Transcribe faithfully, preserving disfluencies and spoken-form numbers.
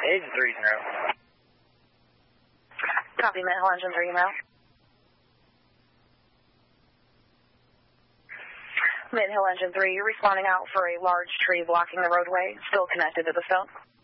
Agent three zero. Copy, Mid-Hill Engine three email. Mid-Hill Engine three, you're responding out for a large tree blocking the roadway, still connected to the cell.